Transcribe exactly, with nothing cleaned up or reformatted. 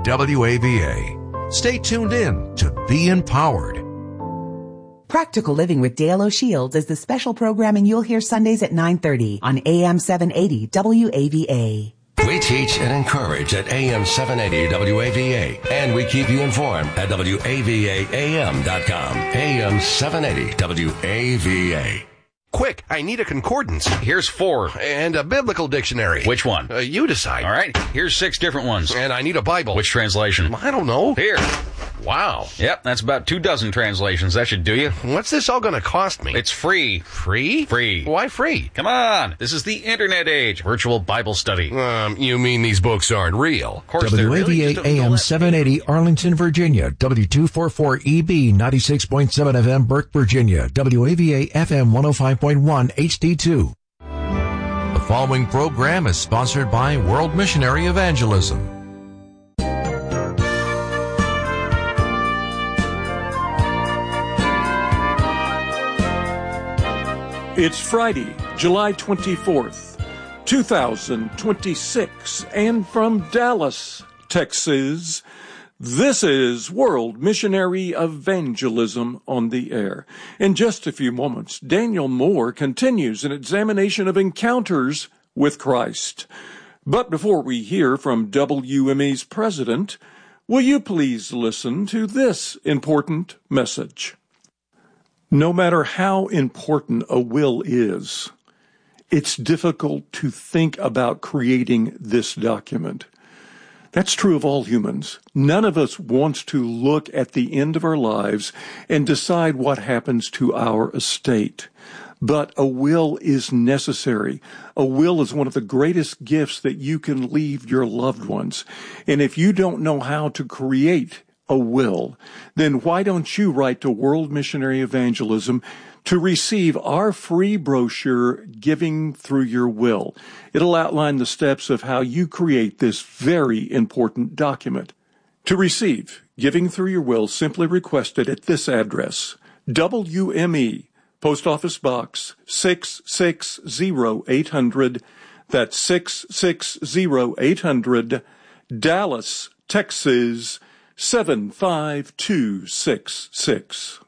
W A V A. Stay tuned in to Be Empowered. Practical Living with Dale O'Shields is the special programming you'll hear Sundays at nine thirty on A M seven eighty W A V A. We teach and encourage at A M seven eighty W A V A, and we keep you informed at W A V A A M dot com. A M seven eighty W A V A. Quick, I need a concordance. Here's four. And a biblical dictionary. Which one? Uh, you decide. All right, here's six different ones. And I need a Bible. Which translation? I don't know. Here. Wow. Yep, that's about two dozen translations. That should do you. What's this all going to cost me? It's free. Free? Free. Why free? Come on. This is the internet age. Virtual Bible study. Um, you mean these books aren't real? Of course W A they're V A really. A M seven eighty Arlington, Virginia. W two forty-four E B ninety-six point seven F M Burke, Virginia. W A V A F M one oh five point one H D two. The following program is sponsored by World Missionary Evangelism. It's Friday, July twenty-fourth, two thousand twenty-six, and from Dallas, Texas, this is World Missionary Evangelism on the air. In just a few moments, Daniel Moore continues an examination of encounters with Christ. But before we hear from W M E's president, will you please listen to this important message? No matter how important a will is, it's difficult to think about creating this document. That's true of all humans. None of us wants to look at the end of our lives and decide what happens to our estate. But a will is necessary. A will is one of the greatest gifts that you can leave your loved ones. And if you don't know how to create a will, then why don't you write to World Missionary Evangelism to receive our free brochure, Giving Through Your Will. It'll outline the steps of how you create this very important document. To receive Giving Through Your Will, simply request it at this address, W M E, Post Office Box six six zero eight hundred, that's six six zero eight hundred, Dallas, Texas, seven five two six six.